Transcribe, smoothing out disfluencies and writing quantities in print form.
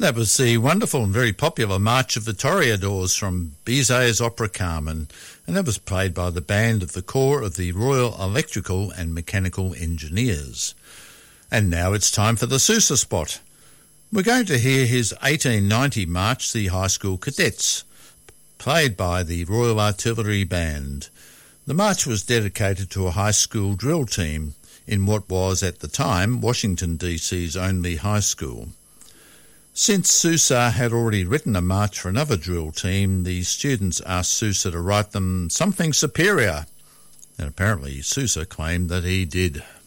That was the wonderful and very popular March of the Toreadors from Bizet's opera Carmen, and that was played by the band of the Corps of the Royal Electrical and Mechanical Engineers. And now it's time for the Sousa spot. We're going to hear his 1890 march, the High School Cadets, played by the Royal Artillery Band. The march was dedicated to a high school drill team in what was at the time Washington DC's only high school. Since Sousa had already written a march for another drill team, the students asked Sousa to write them something superior, and apparently Sousa claimed that he did.